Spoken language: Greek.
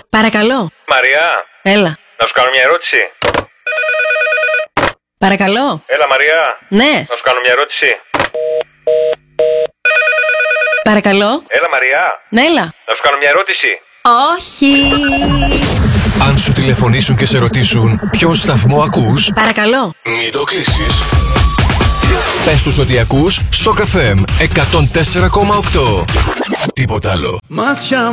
Παρακαλώ. Μαριά. Έλα. Να σου κάνω μια ερώτηση. Παρακαλώ. Έλα, Μαριά. Ναι. Να σου κάνω μια ερώτηση. Παρακαλώ. Έλα, Μαριά. Ναι, έλα. Να σου κάνω μια ερώτηση. Όχι. Αν σου τηλεφωνήσουν και σε ρωτήσουν ποιο σταθμό ακούς, Παρακαλώ. μην το κλείσεις. Πες τους ότι ακούς Shock FM 104,8. Τίποτα άλλο. Μάτια